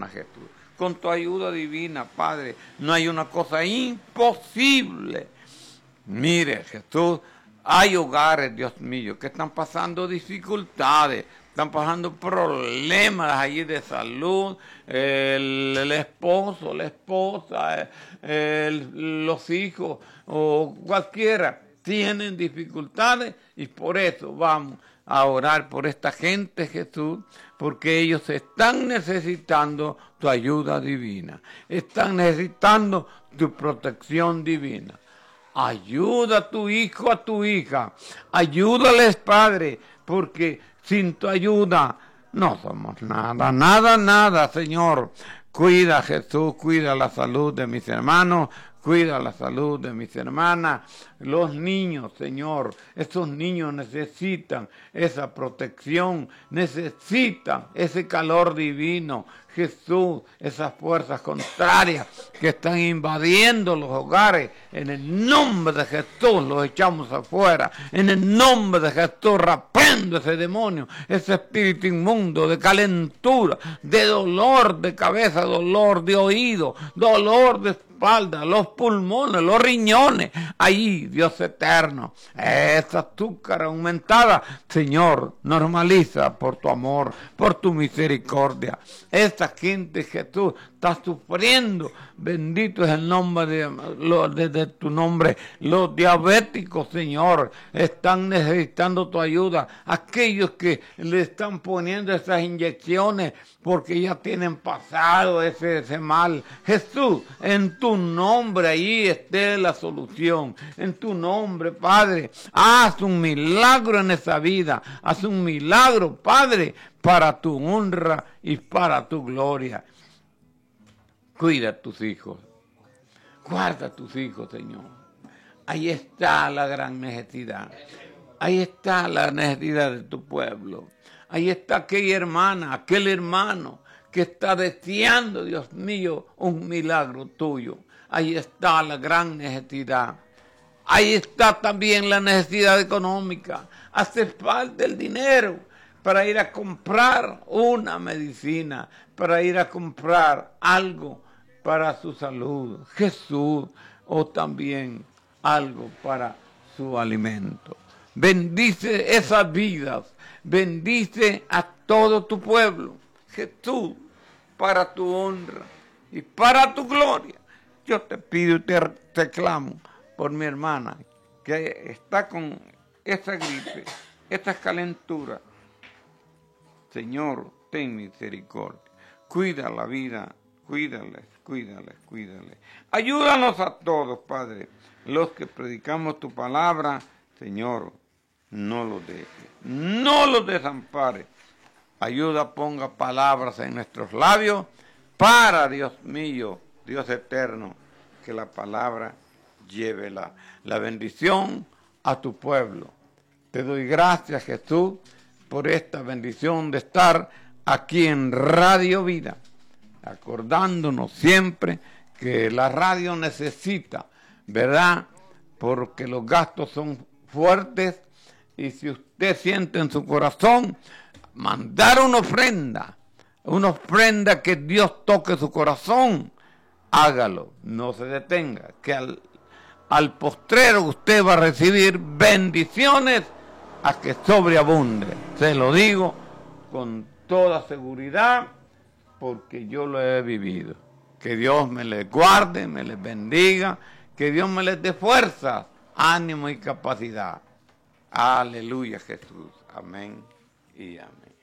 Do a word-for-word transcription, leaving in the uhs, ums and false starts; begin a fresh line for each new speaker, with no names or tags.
eterna, Jesús. Con tu ayuda divina, Padre, no hay una cosa imposible. Mire, Jesús, hay hogares, Dios mío, que están pasando dificultades, están pasando problemas allí de salud, el, el esposo, la esposa, el, los hijos o cualquiera tienen dificultades y por eso vamos a orar por esta gente, Jesús, porque ellos están necesitando tu ayuda divina, están necesitando tu protección divina. Ayuda a tu hijo, a tu hija, ayúdales, Padre, porque sin tu ayuda no somos nada, nada, nada, Señor. Cuida, Jesús, cuida la salud de mis hermanos, cuida la salud de mis hermanas, los niños, Señor, esos niños necesitan esa protección, necesitan ese calor divino, Jesús, esas fuerzas contrarias que están invadiendo los hogares, en el nombre de Jesús los echamos afuera, en el nombre de Jesús reprendo ese demonio, ese espíritu inmundo de calentura, de dolor de cabeza, dolor de oído, dolor de espalda, los pulmones, los riñones, ahí, Dios eterno, esa azúcar aumentada, Señor, normaliza por tu amor, por tu misericordia. Esta gente, Jesús, está sufriendo, bendito es el nombre de, de, de tu nombre. Los diabéticos, Señor, están necesitando tu ayuda. Aquellos que le están poniendo esas inyecciones porque ya tienen pasado ese, ese mal. Jesús, en tu nombre ahí esté la solución. En tu nombre, Padre, haz un milagro en esa vida. Haz un milagro, Padre, para tu honra y para tu gloria. Cuida a tus hijos. Guarda a tus hijos, Señor. Ahí está la gran necesidad. Ahí está la necesidad de tu pueblo. Ahí está aquella hermana, aquel hermano que está deseando, Dios mío, un milagro tuyo. Ahí está la gran necesidad. Ahí está también la necesidad económica. Hace falta el dinero para ir a comprar una medicina, para ir a comprar algo para su salud, Jesús, o también algo para su alimento. Bendice esas vidas, bendice a todo tu pueblo, Jesús, para tu honra y para tu gloria. Yo te pido y te, te clamo por mi hermana que está con esa gripe, esta calentura. Señor, ten misericordia. Cuida la vida, cuídales, cuídales, cuídales. Ayúdanos a todos, Padre, los que predicamos tu palabra, Señor, no los dejes, no los desampares. Ayuda, ponga palabras en nuestros labios para, Dios mío, Dios eterno, que la palabra lleve la, la bendición a tu pueblo. Te doy gracias, Jesús, por esta bendición de estar aquí en Radio Vida, acordándonos siempre que la radio necesita, ¿verdad? Porque los gastos son fuertes y si usted siente en su corazón mandar una ofrenda, una ofrenda que Dios toque su corazón, hágalo, no se detenga, que al, al postrero usted va a recibir bendiciones a que sobreabunde. Se lo digo con toda seguridad porque yo lo he vivido. Que Dios me les guarde, me les bendiga, que Dios me les dé fuerza, ánimo y capacidad. Aleluya, Jesús. Amén y amén.